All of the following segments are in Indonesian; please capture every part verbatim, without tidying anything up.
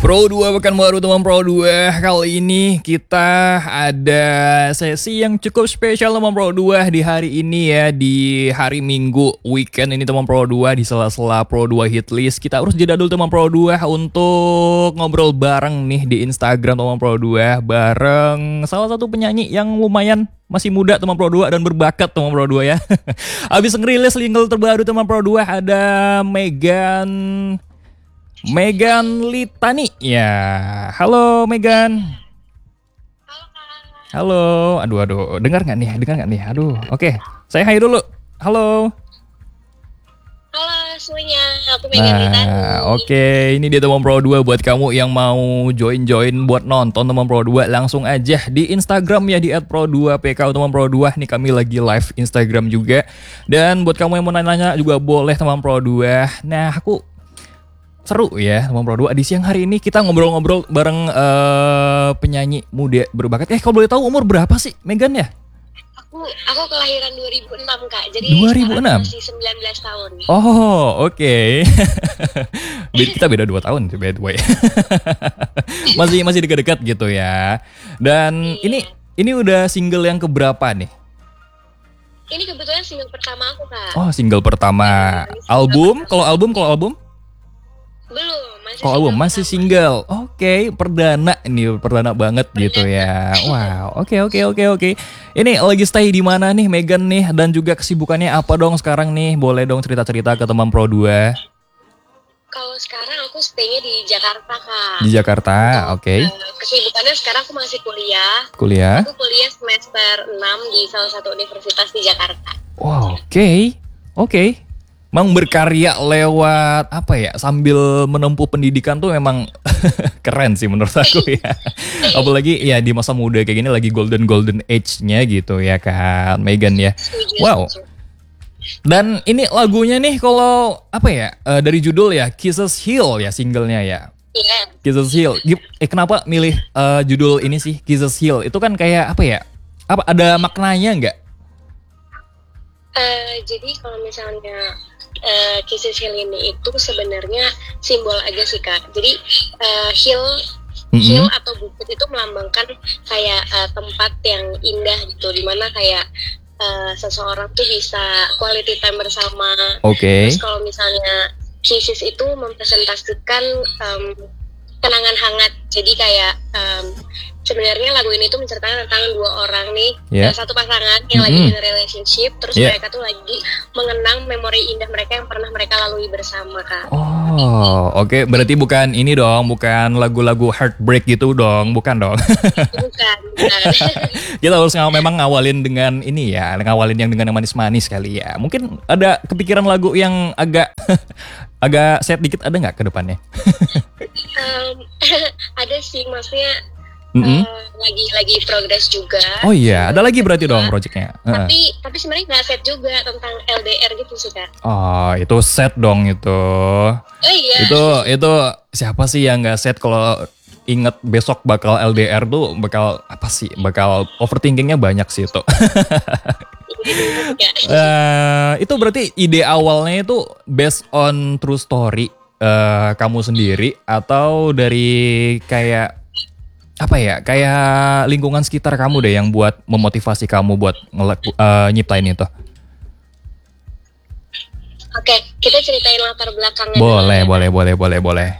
Pro dua pekan baru teman Pro dua. Kali ini kita ada sesi yang cukup spesial teman Pro dua di hari ini ya, di hari Minggu weekend ini teman Pro dua, di sela-sela Pro dua Hitlist. Kita harus jeda dulu teman Pro dua untuk ngobrol bareng nih di Instagram teman Pro dua bareng salah satu penyanyi yang lumayan masih muda teman Pro dua dan berbakat teman Pro dua ya. Habis ngerilis single terbaru teman Pro dua, ada Megan Megan Litani ya. Halo Megan. Halo Kak. Halo. Aduh aduh, dengar nggak nih? Dengar nggak nih? Aduh. Oke, saya hai dulu. Halo. Halo semuanya, aku Megan Litani. Nah, oke, ini dia teman Pro dua buat kamu yang mau join-join buat nonton teman Pro dua, langsung aja di Instagram ya di et pro dua p k teman Pro dua. Nih kami lagi live Instagram juga. Dan buat kamu yang mau nanya-nanya juga boleh teman Pro dua. Nah, aku seru ya teman Pro dua. Di siang hari ini kita ngobrol-ngobrol bareng uh, penyanyi muda berbakat. Eh, kalau boleh tahu umur berapa sih Megan ya? Aku aku kelahiran dua ribu enam Kak. Jadi dua ribu enam? masih sembilan belas tahun. Oh, oke. Okay. Kita beda dua tahun by the way. masih masih dekat-dekat gitu ya. Dan iya. ini ini udah single yang keberapa nih? Ini kebetulan single pertama aku Kak. Oh, single pertama. Ya, album? Kalau album kalau album? Belum, masih kalau album masih single. Oke, okay, perdana ini perdana banget perdana. Gitu ya. Wow, oke okay, oke okay, oke okay, oke. Okay. Ini lagi stay di mana nih Megan nih, dan juga kesibukannya apa dong sekarang nih? Boleh dong cerita-cerita ke teman Pro dua. Kalau sekarang aku stay-nya di Jakarta Kak. Di Jakarta, oke. Okay. Uh, kesibukannya sekarang aku masih kuliah. Kuliah? Aku kuliah semester enam di salah satu universitas di Jakarta. Wow, oke. Okay. Oke. Okay. Memang berkarya lewat apa ya, sambil menempuh pendidikan tuh memang keren sih menurut aku ya. Apalagi ya di masa muda kayak gini lagi golden golden age-nya gitu ya kan Megan ya. Wow. Dan ini lagunya nih kalau apa ya, uh, dari judul ya Kisses Heal ya singlenya ya. Iya. Kisses Heal. Eh, kenapa milih uh, judul ini sih Kisses Heal? Itu kan kayak apa ya? Apa ada maknanya nggak? Uh, jadi kalau misalnya Uh, Kisses Heal ini itu sebenarnya simbol aja sih Kak. Jadi uh, hill mm-hmm. hill atau bukit itu melambangkan kayak uh, tempat yang indah gitu, dimana kayak uh, seseorang tuh bisa quality time bersama. Oke. Okay. Terus kalau misalnya kisses itu mempresentasikan um, kenangan hangat. Jadi kayak um, sebenarnya lagu ini tuh menceritakan tentang dua orang nih, yeah. satu pasangan yang mm-hmm. lagi in a relationship, terus yeah. mereka tuh lagi mengenang memori indah mereka yang pernah mereka lalui bersama Kak. Oh, oke, okay. Berarti bukan ini dong, bukan lagu-lagu heartbreak gitu dong, bukan dong? Bukan, bukan. Kita harus ng- memang ngawalin dengan ini ya, ngawalin yang dengan yang manis-manis kali ya. Mungkin ada kepikiran lagu yang agak agak sad dikit, ada nggak ke depannya? um, ada sih, maksudnya mm-hmm. uh, lagi lagi progres juga. Oh iya, ada lagi berarti dong projectnya. Uh. Tapi tapi sebenarnya nggak set juga tentang L D R gitu sih Kak. Oh, itu set dong itu. Oh iya. Itu itu siapa sih yang nggak set kalau inget besok bakal L D R tuh bakal apa sih? Bakal overthinkingnya banyak sih itu. uh, itu berarti ide awalnya itu based on true story uh, kamu sendiri atau dari kayak apa ya, kayak lingkungan sekitar kamu deh yang buat memotivasi kamu buat ngelaku, uh, nyiptain itu? Oke, kita ceritain latar belakangnya. Boleh, boleh, boleh, boleh, boleh.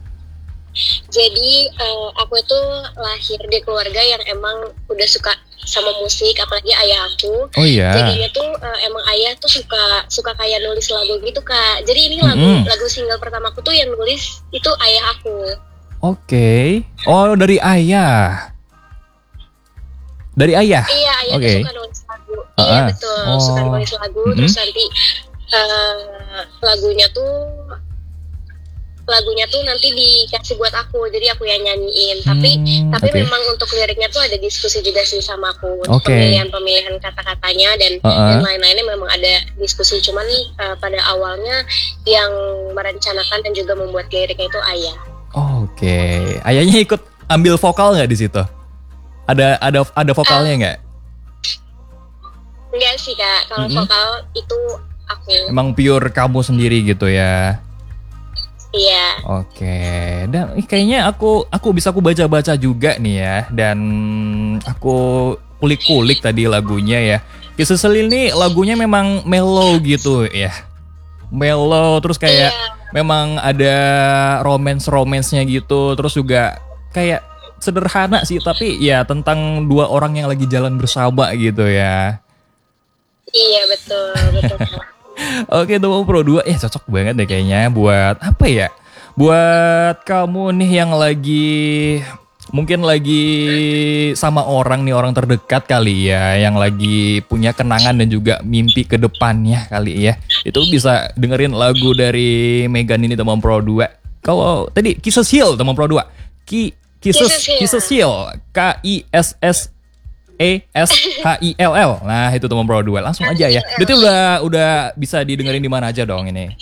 Jadi uh, aku itu lahir di keluarga yang emang udah suka sama musik, apalagi ayah aku. Oh iya. Jadinya tuh uh, emang ayah tuh suka suka kayak nulis lagu gitu Kak. Jadi ini lagu mm-hmm. lagu single pertamaku tuh yang nulis itu ayah aku. Oke, okay. Oh dari ayah, dari ayah. Iya, ayah okay. tuh suka nulis lagu. Uh-uh. Iya betul, oh. suka nulis lagu. Mm-hmm. Terus nanti uh, lagunya tuh lagunya tuh nanti dikasih buat aku, jadi aku yang nyanyiin. Tapi hmm, tapi okay. memang untuk liriknya tuh ada diskusi juga sih sama aku, okay. pemilihan-pemilihan kata-katanya dan, uh-uh. dan lain-lainnya memang ada diskusi. Cuman uh, pada awalnya yang merencanakan dan juga membuat liriknya itu ayah. Oke, okay. Ayahnya ikut ambil vokal nggak di situ? Ada ada ada vokalnya nggak? Uh, enggak sih Kak, kalau mm-hmm. vokal itu aku. Emang pure kamu sendiri gitu ya? Iya. Oke, dan ih, kayaknya aku aku bisa aku baca-baca juga nih ya, dan aku kulik-kulik tadi lagunya ya. Kisah Selil ini lagunya memang mellow gitu ya, mellow terus kayak Iya. memang ada romance-romance-nya gitu, terus juga kayak sederhana sih tapi ya tentang dua orang yang lagi jalan bersama gitu ya. Iya betul betul. Oke, Tomang Pro dua ya cocok banget deh kayaknya buat apa ya? Buat kamu nih yang lagi mungkin lagi sama orang nih, orang terdekat kali ya, yang lagi punya kenangan dan juga mimpi ke depannya kali ya. Itu bisa dengerin lagu dari Megan ini, Tomang Pro dua. Kalau tadi Kisses Hill, Tomang Pro dua. Ki Kisses Kisses Hill, K I S S E S H I L L. Nah, itu Tomang Pro dua. Langsung aja ya. Berarti udah udah bisa didengerin di mana aja dong ini?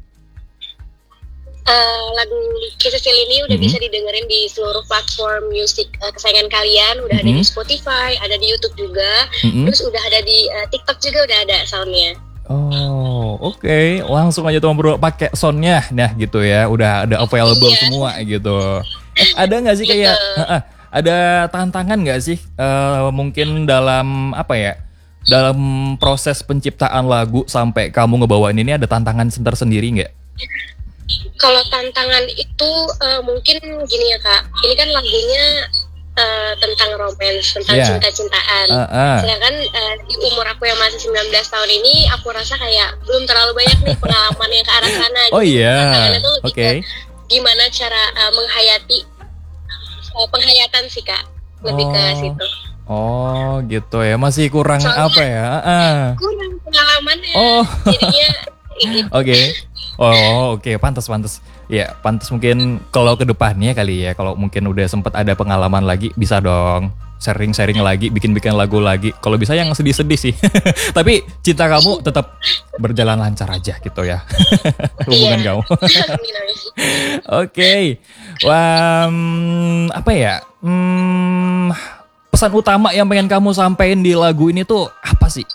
Uh, lagu Kisses Hill ini udah mm-hmm. bisa didengerin di seluruh platform musik uh, kesayangan kalian. Udah mm-hmm. ada di Spotify, ada di YouTube juga. Mm-hmm. Terus udah ada di uh, TikTok juga udah ada soundnya. Oh, oke. Okay. Langsung aja Tomang Pro pakai soundnya. Nah, gitu ya. Udah ada available yeah. semua gitu. Eh, ada nggak sih kayak uh, uh, ada tantangan nggak sih uh, mungkin dalam apa ya, dalam proses penciptaan lagu sampai kamu ngebawain ini, ada tantangan tersendiri nggak? Kalau tantangan itu uh, mungkin gini ya Kak, ini kan lagunya uh, tentang romance, tentang yeah. cinta-cintaan. Uh, uh. Sedangkan uh, di umur aku yang masih sembilan belas tahun ini, aku rasa kayak belum terlalu banyak nih pengalaman yang ke arah sana. Oh iya. Yeah. Tantangannya tuh lebih okay. ke gimana cara uh, menghayati uh, penghayatan sih Kak, lebih oh. ke situ. Oh gitu ya, masih kurang soalnya apa ya? Uh. Kurang pengalamannya. Oh. Jadinya gitu. Oke. Okay. Oh oke, okay. pantas pantas. Ya pantas mungkin kalau ke depannya kali ya, kalau mungkin udah sempet ada pengalaman lagi, bisa dong sharing-sharing lagi, bikin-bikin lagu lagi. Kalau bisa yang sedih-sedih sih. Tapi cinta kamu tetap berjalan lancar aja gitu ya. Hubungan kamu. Oke. Okay. Wah, um, apa ya? Hmm, pesan utama yang pengen kamu sampein di lagu ini tuh apa sih?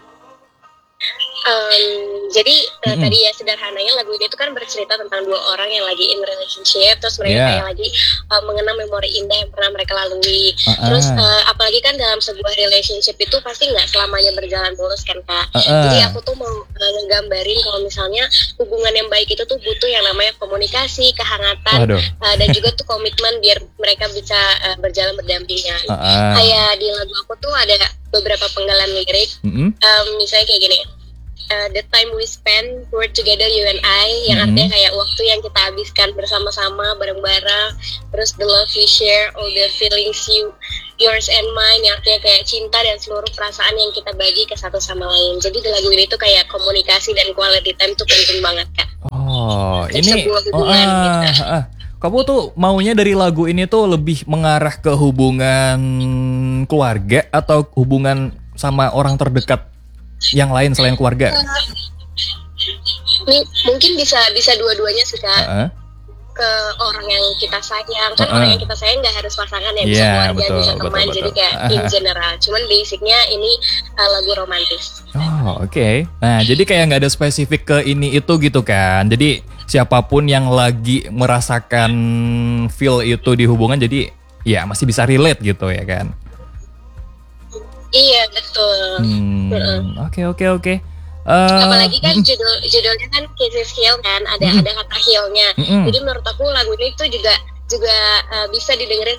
Um, jadi uh, mm-hmm. tadi ya sederhananya lagu ini tuh kan bercerita tentang dua orang yang lagi in relationship, terus mereka yeah. kayak lagi uh, mengenang memori indah yang pernah mereka lalui. Uh-uh. Terus uh, apalagi kan dalam sebuah relationship itu pasti nggak selamanya berjalan mulus kan Kak. Uh-uh. Jadi aku tuh mau uh, ngegambarin kalau misalnya hubungan yang baik itu tuh butuh yang namanya komunikasi, kehangatan, uh, dan juga tuh komitmen biar mereka bisa uh, berjalan berdampingan. Uh-uh. Kayak di lagu aku tuh ada beberapa penggalan lirik, mm-hmm. um, misalnya kayak gini. Uh, the time we spend work together you and I, yang mm-hmm. artinya kayak waktu yang kita habiskan bersama-sama bareng-bareng, terus the love we share, all the feelings you yours and mine, yang artinya kayak cinta dan seluruh perasaan yang kita bagi ke satu sama lain. Jadi di lagu ini tuh kayak komunikasi dan quality time tuh penting banget Kak. Oh untuk ini sebuah hubungan oh, ah, gitu. ah, ah. Kamu tuh maunya dari lagu ini tuh lebih mengarah ke hubungan keluarga atau hubungan sama orang terdekat yang lain selain keluarga? Uh, mungkin bisa bisa dua-duanya sih Kak. Uh-uh. Ke orang yang kita sayang, kan uh-uh. orang yang kita sayang nggak harus pasangan ya, bisa yeah, keluarga, betul, bisa teman, betul, betul. Jadi kayak uh-huh. in general. Cuman basicnya ini uh, lagu romantis. Oh oke. Okay. Nah jadi kayak nggak ada spesifik ke ini itu gitu kan. Jadi siapapun yang lagi merasakan feel itu di hubungan, jadi ya masih bisa relate gitu ya kan. Iya betul. Oke oke oke. Apalagi kan mm, judul judulnya kan Kisses Hill kan, ada mm, ada kata heal-nya. Mm, Jadi menurut aku lagu ini tuh juga juga uh, bisa didengerin.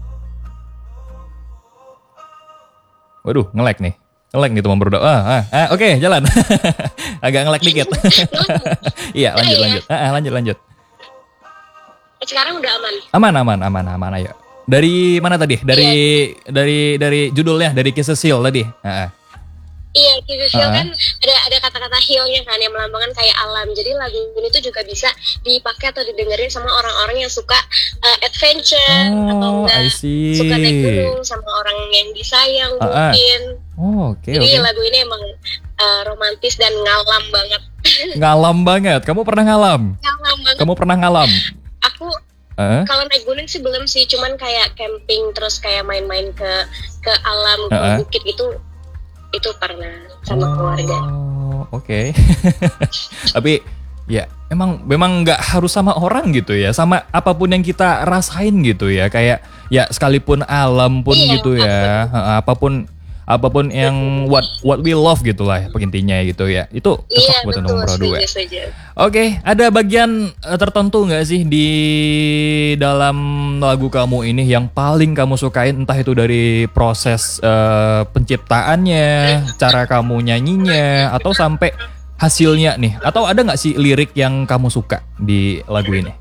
Waduh, nge-lag nih. Nge-lag nih teman berdoa. Ah, ah, ah oke, okay, jalan. Agak nge-lag dikit. Iya, lanjut lanjut. Ah, lanjut lanjut. Sekarang udah aman. Aman aman aman aman ayo. Dari mana tadi? Dari iya. dari dari judulnya, dari Kisses Hill tadi. Heeh. Iya, Kisses Hill kan ada ada kata-kata heal-nya kan yang melambangkan kayak alam. Jadi lagu ini tuh juga bisa dipakai atau didengerin sama orang-orang yang suka uh, adventure oh, atau enggak suka naik gunung sama orang yang disayang uh, mungkin. Oh, oke. Okay, Jadi okay. lagu ini emang uh, romantis dan ngalam banget. Ngalam banget. Kamu pernah ngalam? Ngalam banget. Kamu pernah ngalam? Aku Uh? Kalau naik gunung sih belum sih, cuman kayak camping terus kayak main-main ke ke alam, ke uh-uh. bukit gitu, itu pernah sama oh, keluarga. Oke. Okay. Tapi ya emang memang nggak harus sama orang gitu ya, sama apapun yang kita rasain gitu ya, kayak ya sekalipun alam pun Iya, gitu ya, ha, apapun apapun yang what what we love gitulah intinya gitu ya, itu Iya cocok buat betul, nomor dua. setuju, setuju. Oke, ada bagian eh, tertentu nggak sih di dalam lagu kamu ini yang paling kamu sukain, entah itu dari proses eh, penciptaannya, cara kamu nyanyinya, atau sampai hasilnya nih, atau ada nggak sih lirik yang kamu suka di lagu ini?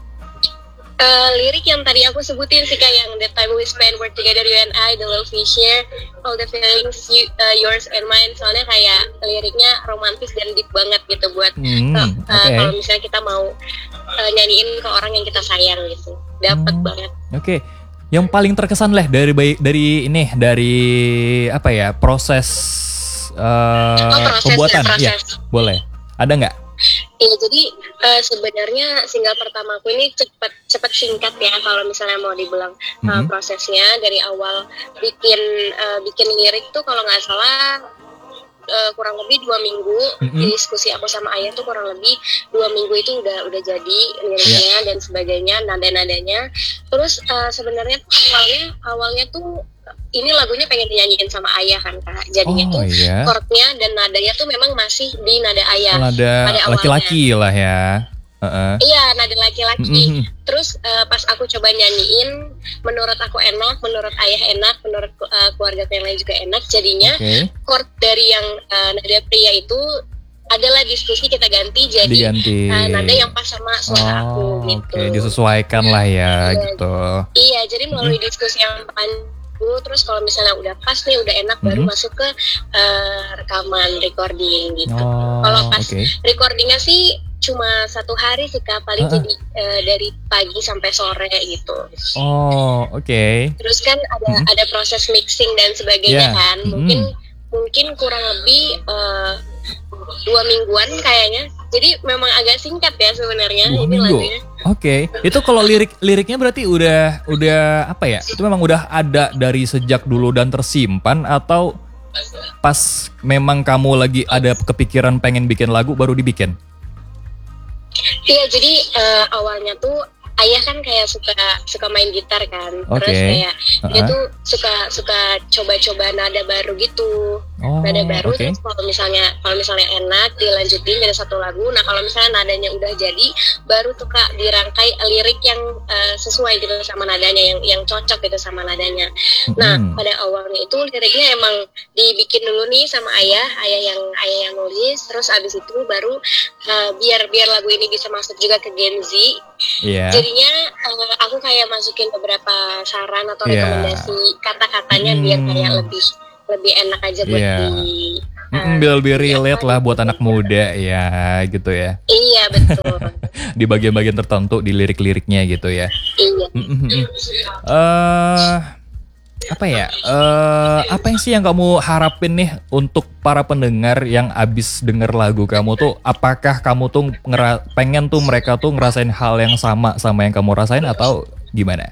Eh, lirik yang tadi aku sebutin sih, kayak yang the time we spend work together, you and I, the love we share, all the feelings you, uh, yours and mine. Soalnya kayak liriknya romantis dan deep banget gitu buat Hmm, uh, okay. kalau misalnya kita mau uh, nyanyiin ke orang yang kita sayang gitu. Dapat Hmm, banget. Oke, okay. Yang paling terkesan lah dari baik dari ini dari apa ya proses uh, Oh, prosesnya, pembuatan, ya proses. boleh. Ada nggak? Iya, jadi uh, sebenarnya single pertama aku ini cepet cepet singkat ya, kalau misalnya mau dibilang uh, Mhm. prosesnya dari awal bikin uh, bikin lirik tuh kalau nggak salah uh, kurang lebih dua minggu. Mhm. Diskusi aku sama Ayah tuh kurang lebih dua minggu itu udah udah jadi liriknya dan sebagainya, nada-nadanya. Terus uh, sebenarnya tuh awalnya awalnya tuh ini lagunya pengen dinyanyiin sama Ayah kan Kak. Jadinya Oh tuh iya, chordnya dan nadanya tuh memang masih di nada Ayah ada pada awalnya. laki-laki lah ya. Heeh. Iya, nada laki-laki. Mhm. Terus uh, pas aku coba nyanyiin, menurut aku enak, menurut Ayah enak, menurut uh, keluarga yang lain juga enak. Jadinya Oke, chord dari yang uh, nada pria itu adalah diskusi kita ganti jadi diganti. uh, nada yang pas sama suara Oh, aku gitu. oke, disesuaikan lah ya Iya. gitu. Iya, jadi melalui diskusi yang panjang. Terus kalau misalnya udah pas nih, udah enak, baru Mhm. masuk ke uh, rekaman recording gitu. Oh, Kalau pas oke. recordingnya sih cuma satu hari sih Kak, paling Heeh. jadi uh, dari pagi sampai sore gitu. Oh, oke. Terus kan ada Mhm. ada proses mixing dan sebagainya Ya, kan, mhm. mungkin mungkin kurang lebih uh, dua mingguan kayaknya. Jadi memang agak singkat ya sebenarnya Dua ini minggu. lagunya. Oke, itu kalau lirik liriknya berarti udah udah apa ya? Itu memang udah ada dari sejak dulu dan tersimpan, atau pas memang kamu lagi ada kepikiran pengen bikin lagu baru dibikin? Iya, jadi uh, awalnya tuh Ayah kan kayak suka suka main gitar kan, Oke. terus kayak dia Uh-uh. tuh suka suka coba-coba nada baru gitu, Oh, nada baru. oke. Terus kalau misalnya kalau misalnya enak dilanjutin dari satu lagu. Nah kalau misalnya nadanya udah jadi, baru tuh Kak dirangkai lirik yang uh, sesuai gitu sama nadanya, yang yang cocok gitu sama nadanya. Nah Mhm. pada awalnya itu liriknya emang dibikin dulu nih sama Ayah, Ayah yang Ayah yang nulis. Terus abis itu baru uh, biar biar lagu ini bisa masuk juga ke Gen Z. Iya. Jadinya uh, aku kayak masukin beberapa saran atau Iya. rekomendasi kata-katanya biar kayak Hmm. lebih lebih enak aja buat Iya. di uh, Mm-mm, biar lebih di relate apa lah gitu. buat anak muda ya, gitu ya. Iya betul. Di bagian-bagian tertentu di lirik-liriknya gitu ya. Iya. Mm-mm-mm. Eh, apa ya? Eh, apa yang sih yang kamu harapin nih untuk para pendengar yang abis denger lagu kamu tuh? Apakah kamu tuh ngera- pengen tuh mereka tuh ngerasain hal yang sama sama yang kamu rasain, atau gimana?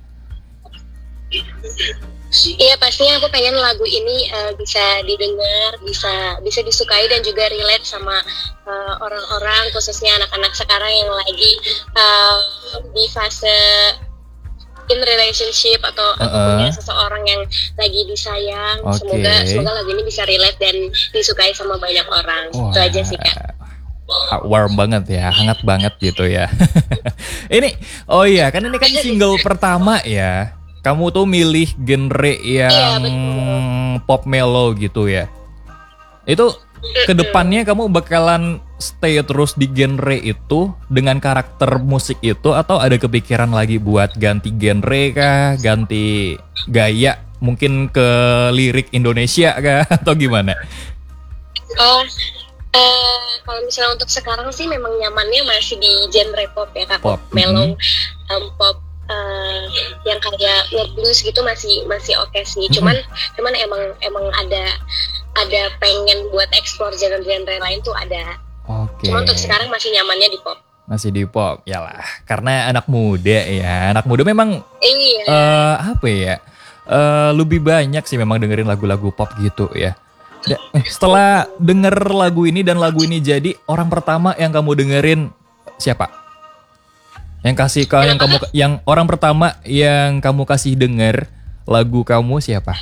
Iya, pastinya aku pengen lagu ini uh, bisa didengar, bisa bisa disukai dan juga relate sama uh, orang-orang, khususnya anak-anak sekarang yang lagi uh, di fase in relationship atau atau Uh-uh. punya seseorang yang lagi disayang. Oke. Semoga semoga lagu ini bisa relate dan disukai sama banyak orang. Itu aja sih Kak. Wah, warm banget ya, hangat banget gitu ya. Ini, oh iya, kan ini kan single pertama ya. Kamu tuh milih genre Iya, yang betul. pop mellow gitu ya. Itu kedepannya kamu bakalan stay terus di genre itu dengan karakter musik itu, atau ada kepikiran lagi buat ganti genre kah, ganti gaya, mungkin ke lirik Indonesia kah, atau gimana? Oh, eh, kalau misalnya untuk sekarang sih memang nyamannya masih di genre pop ya Kak, Pop, pop mellow, um, pop eh, yang kayak nge-blues gitu masih masih oke sih. Cuman cuman emang emang ada ada pengen buat explore genre-genre lain tuh ada. Oke. Cuma untuk sekarang masih nyamannya di pop. Masih di pop, yalah. Karena anak muda ya, anak muda memang Iya. eh apa ya? eh lebih banyak sih memang dengerin lagu-lagu pop gitu ya. Da- eh, setelah denger lagu ini dan lagu ini jadi, orang pertama yang kamu dengerin siapa? Yang kasih kau yang kamu yang orang pertama yang kamu kasih denger lagu kamu siapa?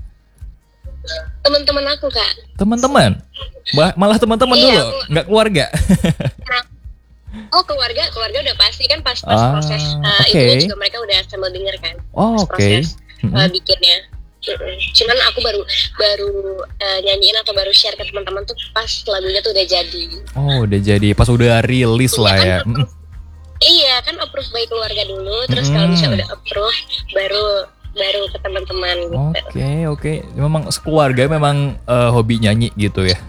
Teman-teman aku, Kak. Teman-teman? Malah teman-teman iya, dulu, aku, nggak keluarga? Nah, oh keluarga, keluarga udah pasti kan pas pas ah, proses uh, okay. itu juga mereka udah sambil denger kan. Oh, oke. Okay. Proses uh, bikinnya. Cuman aku baru baru uh, nyanyiin atau baru share ke teman-teman tuh pas lagunya tuh udah jadi. Oh, udah jadi. Pas udah rilis lah ya. Kan approve, iya kan approve by keluarga dulu, terus mm. kalau misalnya udah approve baru baru ke teman-teman gitu. Oke okay, oke. Okay. Memang sekeluarga memang uh, hobi nyanyi gitu ya.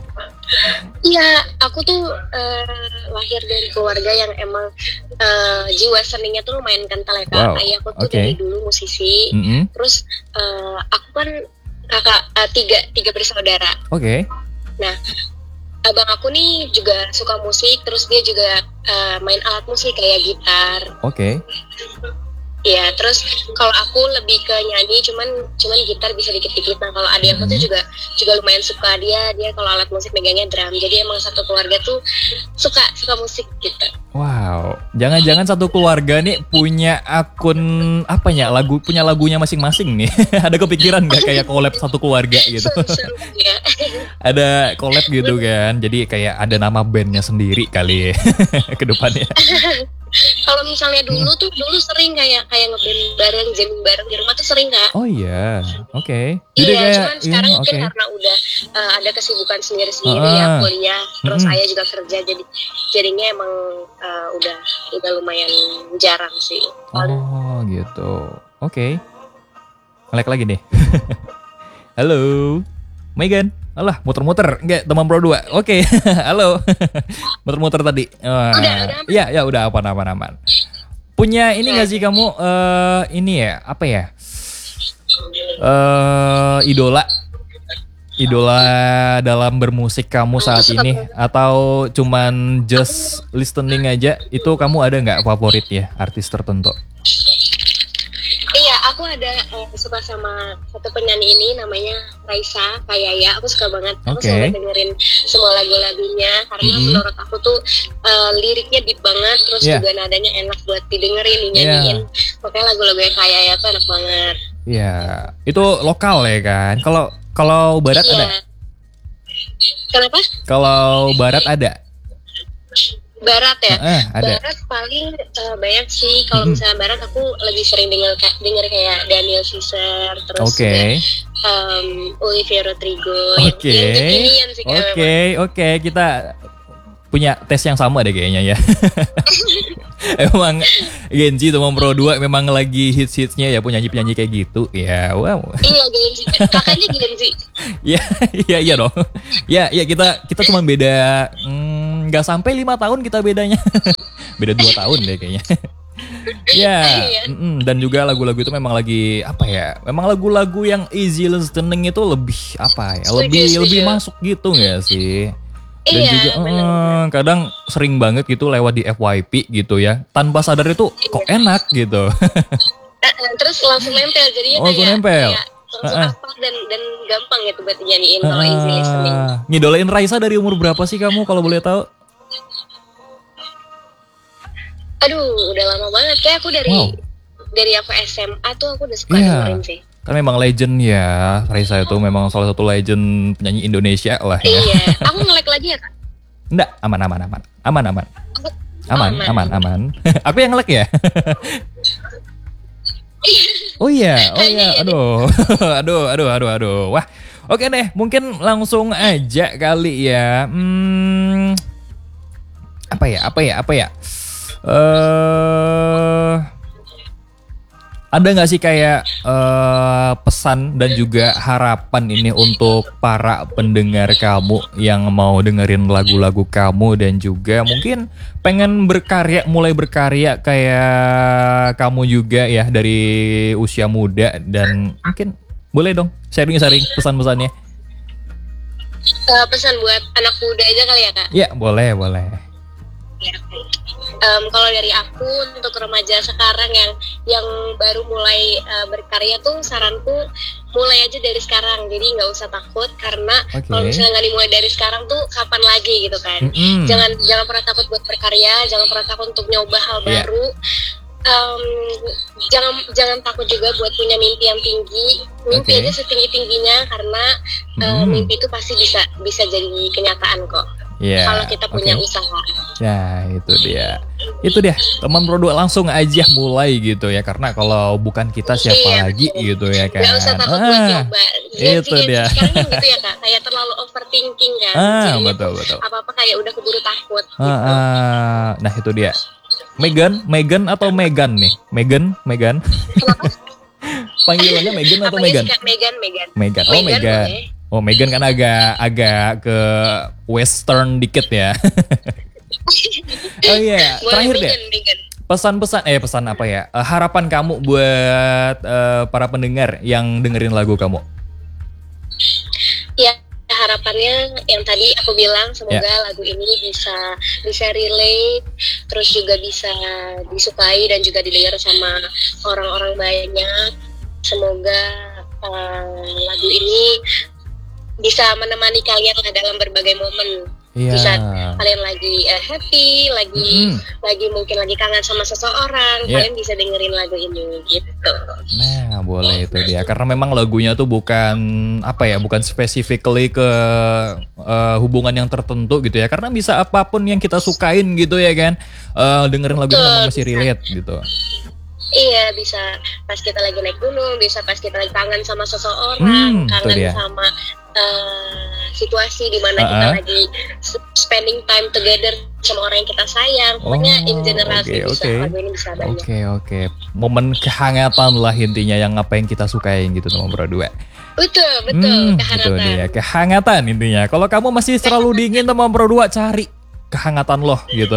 Iya, aku tuh uh, lahir dari keluarga yang emang uh, jiwa seninya tuh lumayan kental ya Kak. Wow. Ayahku tuh okay. dari dulu musisi. Mm-hmm. Terus uh, aku kan kakak uh, tiga tiga bersaudara. Oke. Okay. Nah, abang aku nih juga suka musik, terus dia juga uh, main alat musik kayak gitar. Oke. Okay. Ya, terus kalau aku lebih ke nyanyi, cuman cuman gitar bisa dikit-dikit. Nah, kalau adik aku hmm. tuh juga juga lumayan suka, dia dia kalau alat musik megangnya drum. Jadi emang satu keluarga tuh suka suka musik gitu. Wow, jangan-jangan satu keluarga nih punya akun apanya lagu punya lagunya masing-masing nih. Ada kepikiran nggak kayak collab satu keluarga gitu? Ya. Ada collab gitu kan, jadi kayak ada nama bandnya sendiri kali ya ke depannya. Kalau misalnya dulu tuh dulu sering kayak kayak ngeband bareng, jamming bareng di rumah tuh sering Kak. Oh iya, oke. Okay. Iya, kayak, cuman sekarang iya, mungkin okay. karena udah uh, ada kesibukan sendiri-sendiri uh, ya kuliah, terus mm-hmm. saya juga kerja, jadi jadinya emang uh, udah udah lumayan jarang sih. Oh gitu, oke. Okay. Nge-lag lagi nih. Halo, Megan. Alah, muter-muter. Enggak, teman Pro dua. Oke. Okay. Halo. Muter-muter tadi. Uh, udah, udah. Iya, ya udah aman-aman. Punya ini enggak sih kamu uh, ini ya, apa ya? Uh, idola. Idola dalam bermusik kamu saat ini atau cuman just listening aja? Itu kamu ada enggak favorit ya, artis tertentu? Iya, aku ada uh, suka sama satu penyanyi ini namanya Raisa Kayaya. Aku suka banget. Aku okay. selalu dengerin semua lagu-lagunya karena mm-hmm. menurut aku tuh uh, liriknya deep banget, terus yeah. juga nadanya enak buat didengerin, dinyanyiin. Yeah. Makanya lagu-lagunya Kayaya tuh enak banget. Iya, yeah. Itu lokal ya kan? Kalau kalau barat yeah. ada? Kenapa? Kalau barat ada? Barat ya, eh, ada. Barat paling uh, banyak sih. Kalau mm-hmm. misalnya Barat aku lebih sering denger denger kayak Daniel Caesar, terus okay. juga um, Olivia Rodrigo. Oke, oke, oke. Kita punya tes yang sama deh kayaknya ya. Emang Genji teman Pro dua memang lagi hits-hitsnya ya, penyanyi-penyanyi kayak gitu. Ya, wow. Iya, Genji. Kakaknya Genji. Iya, iya, iya dong. Ya, ya kita kita cuma beda nggak hmm, sampai lima tahun kita bedanya. Beda dua tahun deh kayaknya. Ya, mm, dan juga lagu-lagu itu memang lagi apa ya? Memang lagu-lagu yang easy listening itu lebih apa ya? Lebih setuju, lebih setuju. Masuk gitu nggak sih? Dan iya, juga eh, kadang sering banget gitu lewat di F Y P gitu ya. Tanpa sadar itu kok enak gitu. Terus langsung nempel jadinya oh, langsung kayak, nempel. kayak langsung uh-uh. apa dan dan gampang gitu buat nyanyiin uh-uh. kalau easy listening. Ngidolain Raisa dari umur berapa sih kamu kalau boleh tahu? Aduh, udah lama banget. Kayak aku dari wow. dari aku S M A tuh aku udah suka yeah. dengerin sih. Kan memang legend ya, Raisa itu memang salah satu legend penyanyi Indonesia lah ya. Iya, aku nge-like lagi ya Kak? Enggak, aman, aman, aman. Aman, aman. Aman, oh, aman, aman. Aku yang nge-like ya? Oh iya, oh iya, aduh. Aduh, aduh, aduh, aduh. Wah, oke deh, mungkin langsung aja kali ya. Hmm, apa ya, apa ya, apa ya? Eh... Uh, Ada nggak sih kayak uh, pesan dan juga harapan ini untuk para pendengar kamu yang mau dengerin lagu-lagu kamu dan juga mungkin pengen berkarya, mulai berkarya kayak kamu juga ya dari usia muda, dan mungkin boleh dong sharing-sharing pesan-pesannya. Uh, pesan buat anak muda aja kali ya Kak? Ya boleh, boleh. Oke, oke. Um, kalau dari aku untuk remaja sekarang yang yang baru mulai uh, berkarya tuh saranku mulai aja dari sekarang, jadi nggak usah takut karena okay. kalau misalnya nggak dimulai dari sekarang tuh kapan lagi gitu kan. Mm-hmm. Jangan jangan pernah takut buat berkarya, jangan pernah takut untuk nyoba hal yeah. baru. Um, jangan jangan takut juga buat punya mimpi yang tinggi, mimpi okay. aja setinggi tingginya karena mm-hmm. uh, mimpi itu pasti bisa bisa jadi kenyataan kok. Yeah, kalau kita punya okay. usaha. Ya itu dia, itu dia teman produk langsung aja mulai gitu ya, karena kalau bukan kita siapa iya, lagi betul. gitu ya kan. Gak usah takut ah, buat coba. Gen itu Z, dia. Sekarang kan gitu ya kak, kayak terlalu overthinking kan. Ah, Jadinya betul betul. apa-apa kayak udah keburu takut. Ah, gitu. ah, nah itu dia. Megan, Megan atau Megan nih? Megan, Megan. Panggilannya Megan atau Megan? Megan, Megan. Megan, oh Megan. Megan. Oh Megan kan agak agak ke western dikit ya. Oh iya, yeah. Terakhir deh. Pesan-pesan, eh pesan apa ya? Uh, harapan kamu buat uh, para pendengar yang dengerin lagu kamu. Ya harapannya yang tadi aku bilang, semoga yeah. lagu ini bisa bisa relate, terus juga bisa disukai dan juga didengar sama orang-orang banyak. Semoga uh, lagu ini bisa menemani kalian lah dalam berbagai momen. Yeah. Bisa kalian lagi uh, happy, lagi mm. lagi mungkin lagi kangen sama seseorang, yeah. kalian bisa dengerin lagu ini gitu. Nah, boleh itu dia. Karena memang lagunya tuh bukan apa ya, bukan specifically ke uh, hubungan yang tertentu gitu ya. Karena bisa apapun yang kita sukain gitu ya kan. Uh, dengerin lagunya memang masih relate gitu. Iya, bisa pas kita lagi naik gunung, bisa pas kita lagi kangen sama seseorang, hmm, kangen sama uh, situasi di mana uh-uh. kita lagi spending time together sama orang yang kita sayang. Pokoknya oh, in general okay, bisa, okay. lagu ini bisa banyak. Oke, okay, oke. Okay. Momen kehangatan lah intinya yang apa yang kita sukain gitu teman berdua. Betul, betul, hmm, kehangatan. Betul dia, kehangatan intinya. Kalau kamu masih terlalu dingin teman berdua, cari kehangatan loh gitu.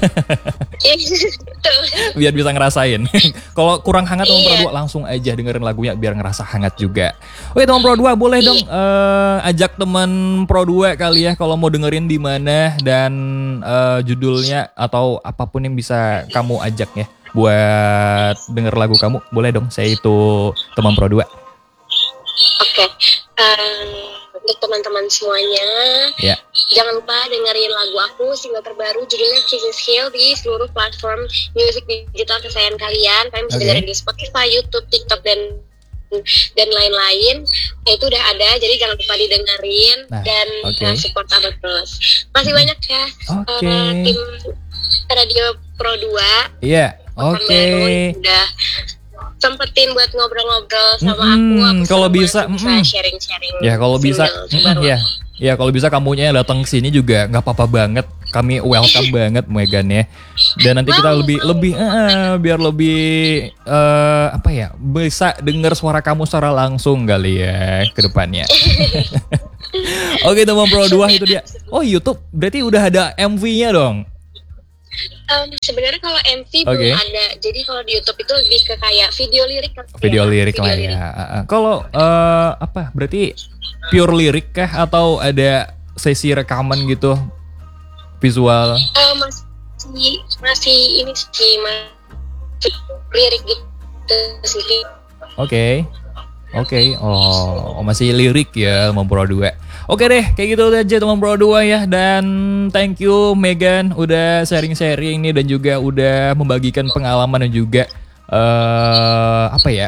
Biar bisa ngerasain. Kalau kurang hangat teman Pro dua langsung aja dengerin lagunya biar ngerasa hangat juga. Oke teman Pro dua boleh dong uh, ajak teman Pro dua kali ya kalau mau dengerin di mana dan uh, judulnya atau apapun yang bisa kamu ajak ya buat denger lagu kamu. Boleh dong, saya itu teman Pro dua. Oke. Okay. Um... Untuk teman-teman semuanya, yeah. jangan lupa dengerin lagu aku, single terbaru judulnya Jesus Heal di seluruh platform musik digital kesayangan kalian. Kalian bisa okay. dengerin di Spotify, YouTube, TikTok, dan dan lain-lain. Ya, itu udah ada, jadi jangan lupa didengerin nah, dan okay. uh, support aku terus. Masih banyak ya okay. uh, tim Radio Pro dua. Iya, yeah. oke. Okay. Udah sempetin buat ngobrol-ngobrol sama mm, aku. Aku kalau bisa, bisa mm, sharing-sharing. Ya kalau bisa, mm, ya, ya kalau bisa kamunya datang ke sini juga nggak apa-apa banget. Kami welcome banget Megan ya. Dan nanti kita wow, lebih wow. lebih uh, biar lebih uh, apa ya bisa dengar suara kamu secara langsung kali ya ke depannya. Oke teman Pro dua itu dia. Oh YouTube berarti udah ada M V-nya dong. Um, sebenarnya kalau M V okay. belum ada, jadi kalau di YouTube itu lebih ke kayak video lirik. Video lirik lah ya. Kalau uh, apa? Berarti pure lirik kah atau ada sesi rekaman gitu visual? Uh, masih masih ini sih masih lirik gitu sih. Oke, okay. oke. Okay. Oh masih lirik ya, Pro dua. Oke deh, kayak gitu aja teman Pro dua ya. Dan thank you Megan udah sharing-sharing nih dan juga udah membagikan pengalaman dan juga uh, apa ya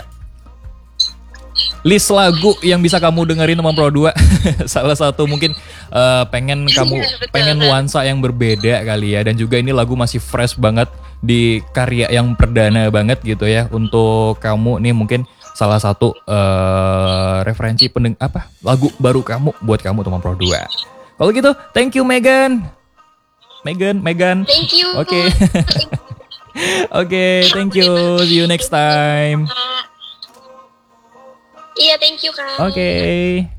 list lagu yang bisa kamu dengerin teman Pro dua. Salah satu mungkin uh, pengen kamu pengen nuansa yang berbeda kali ya. Dan juga ini lagu masih fresh banget di karya yang perdana banget gitu ya. Untuk kamu nih mungkin salah satu uh, referensi pendeng apa lagu baru kamu buat kamu teman Pro dua. Kalau gitu, thank you Megan. Megan, Megan. Thank you. Oke. Okay. Oke, okay, thank you. See you next time. Iya, thank you Kak. Oke. Okay.